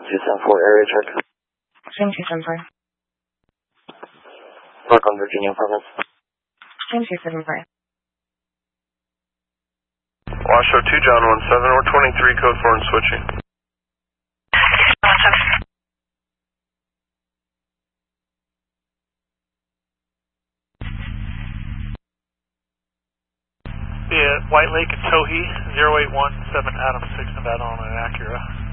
274 area check. Same 274. Brooklyn, Virginia apartments. Same 274. Washoe 2 John 17 or 23 code 4 and switching. Yeah, White Lake and Tohey 0817 Adam 6 Nevada on an Acura.